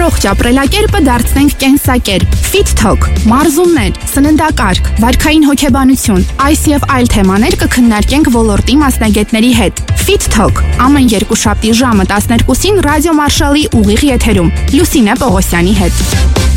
առողջ ապրելակերպը դարձնենք կենսակերպ։ Fit Talk, մարզումներ, սննդակարգ, վարքային հոգեբանություն, այս եւ այլ թեմաներ կքննարկենք ոլորտի մասնագետների հետ։ Fit Talk ամեն երկուշաբթի ժամը 12-ին ռադիո Մարշալի ուղիղ եթերում Լուսինե Պողոսյանի հետ։